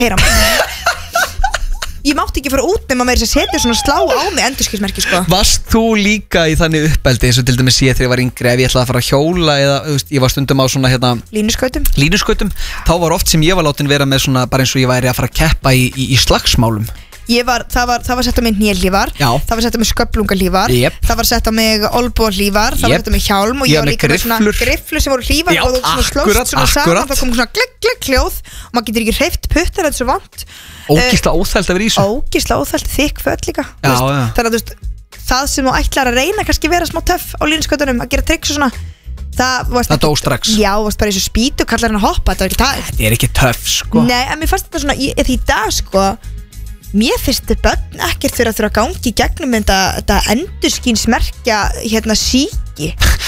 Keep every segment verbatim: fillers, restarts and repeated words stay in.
heyra mig Ég mátti ekki fara út nema með þess að setja svona slá á mig endurskinsmerki sko. Varst þú líka í þannig uppeldi eins og til dæmis ég þegar ég var yngri ef ég ætlaði að fara að hjóla eða veist, ég var stundum á svona hérna Línuskautum Línuskautum Þá var oft sem ég var látin vera með svona bara eins og ég væri að fara að keppa í, í, í slagsmálum Ég var, það var, það var sett á mig hnélífar Það var sett á mig sköflungalífar yep. Það var sett á mig olbúalífar Það yep. var sett á mig hjálm og ég Já, var líka með svona grifflur sem voru hlífar Já, og þú svona slóst svona saman það kom svona glegg, glegg hljóð og maður getur ekki hreyft puttar, þetta er svo vant Ógisla óþælt að vera í þessu Ógisla óþælt, þykk föt líka já, veist, já. Þannig að þú veist, það sem þú ætlar að reyna kannski vera smá töff á línuskautunum að gera tricks og svona Það, það dó strax Já, varst bara eins og spýtu kallar hann að hoppa Þetta er ekki það Þetta er ekki töff sko Nei, en mér fannst þetta svona í, í dag sko Mér finnst þetta börn ekkert fyrir að þurfa að gangi gegnum þetta, þetta endurskinsmerkja hérna síki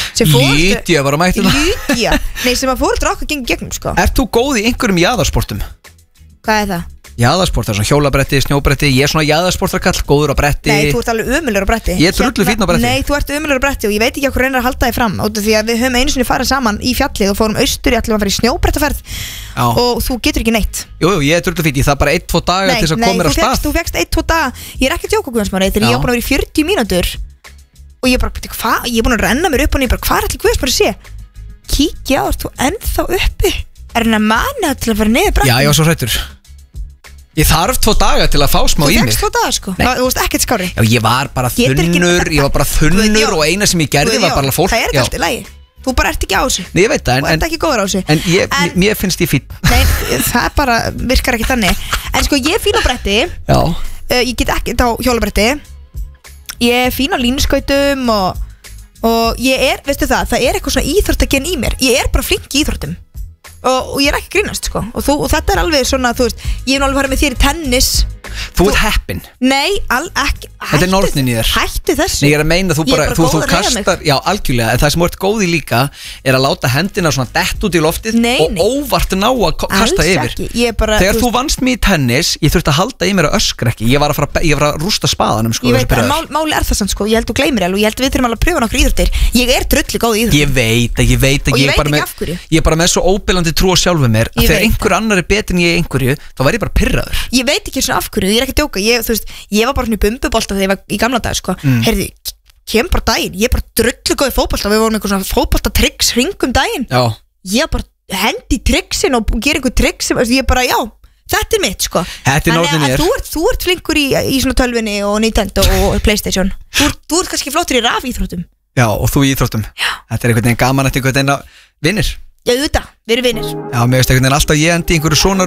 Lýdía var að mæta það Lýdía, nei sem að fóreldrar okkar gengi gegnum sko Ert þú góð í einhverjum jaðarsportum? Hvað er það? Jaðarsport, það er svona hjólabretti, snjóbretti Ég er svona jaðarsportarkall, góður á bretti Nei, þú ert alveg ömurlegur á bretti Ég er drullu fínn á bretti Nei, þú ert ömurlegur á bretti og ég veit ekki okkur reynar að halda þig fram út af því að við höfum einu sinni farið saman í fjallið og fórum austur í allir að fara í snjóbrettaferð Já. og þú getur ekki neitt Jú, jú, ég er drullu fínn, ég það bara eitt, tvo daga Nei, til þess að nei, koma mér á þú stað fékkst, þú fékkst eitt, tvo daga Ég er ekki að djóka Guðjónsmári þegar ég var búin að vera í fjörutíu mínútur og ég bara, hva? Ég er búin að renna mér upp og ég bara, hvað er allir Guðjónsmári sé? Kíkja á, ert þú ennþá uppi? Er hann að manna til að fara niður brettinu? Já, ég var svo hrættur Ég þarf tvo daga til að fá smá í mig Þú fékkst tvo daga sko, Ná, þú veist ekkert skári Já, ég var bara Getur ekki- þunnur, ég var bara þunnur og eina sem ég gerði var bara fólk Það er ekki Já. allt í lagi Þú bara ert ekki á þessu Nei, ég veit það, Þú en, ert en, ekki góður á þessu en ég, En- mér finnst ég fínn Nei, það bara virkar ekki þannig En sko, ég er fín á bretti Já, uh, Ég get ekki á hjólabretti Ég er fín á línuskautum og, og ég er, veistu það Það er eitthvað svona íþróttagen í mér Ég er bara flink í íþróttum Og, og ég er ekki að grínast sko og, þú, og þetta er alveg svona, þú veist Ég er nú alveg farið með þér í tennis þú ert heppin Nei, all, ekki Þetta er nornin í þér. Hættu þessu Nei, ég er að meina þú Ég er bara, bara þú, góð þú að reiða mig. kastar, já algjörlega En það sem þú ert góð í líka er að láta hendina svona dett út í loftið Nei, Og nei. óvart ná að ko- kasta Alls yfir ekki, ég er bara Þegar þú veist, vannst mig í tennis, ég þurfti að halda í mér að öskra ekki Ég var að fara, að- ég var að rústa spaðanum sko, Ég þessu veit að pirraður. mál, máli er það samt sko Ég held þú gleymir alveg, ég held að við þurfum alveg að pröfa nokkur íþróttir Ég er drullu góð í íþróttir Ég veit að, ég veit að Og ég veit bara ekki með, af hverju. Ég er bara með svo óbillandi trú á sjálfu mér Að Ég þegar veit einhver annar er betur en ég í einhverju Þá væri ég bara pirraður Ég veit ekki svona af hverju, ég er ekki að djóka Ég, þú veist, ég var bara svona í bumbubolta þegar ég var í gamla dag sko. Mm. Heyrðu, kem bara daginn Ég er bara drullu góð í fótbolta Við vorum eitthvað svona fótbolta tricks hringum daginn Já, Ég bara hendi tricksin og gera einhver tricksin Ég bara, já, þetta er mitt sko Þetta er nornin í að þér. þú ert, þú ert flinkur í, í svona tölvinni og Nintendo og Playstation Þú ert, þú ert kannski flottur í rafíþróttum já, og þú í íþróttum Já. Þetta er einhvern veginn gaman eftir einhvern veginn að vinnir Já, auðvitað, við erum vinir Já, mér veist einhvern veginn alltaf ég endi í einhverju svona